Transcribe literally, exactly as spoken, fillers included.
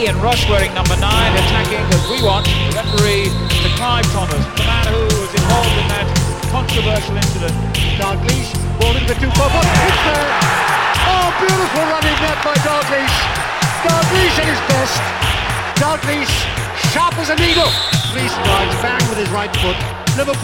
Ian Rush wearing number nine, attacking as we watch the referee, to Clive Thomas, the man who was involved in that controversial incident. Dalglish, ball into the two forward, it's there! Oh, beautiful running net by Dalglish! Dalglish at his best! Dalglish, sharp as a needle! Three strides, bang with his right foot. Liverpool